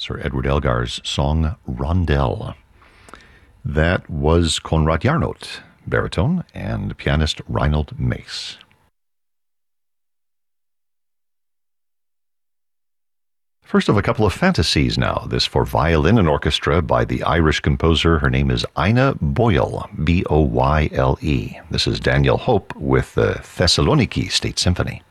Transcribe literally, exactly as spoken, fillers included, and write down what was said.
Sir Edward Elgar's song Rondell. That was Konrad Jarnot, baritone, and pianist Reinhold Mace. First of a couple of fantasies now, this for violin and orchestra by the Irish composer. Her name is Ina Boyle, B O Y L E. This is Daniel Hope with the Thessaloniki State Symphony.